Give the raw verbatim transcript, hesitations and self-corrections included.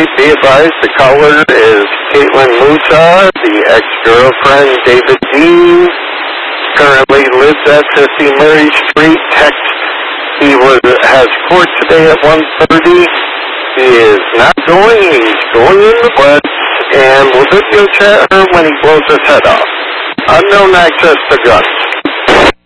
be advised the caller is Caitlin Musa, the ex-girlfriend David Dean. Currently lives at fifty Murray Street. Text, he was, has court today at one thirty. He is not going, he's going in the woods, and will video chat her when he blows his head off. Unknown access to guns.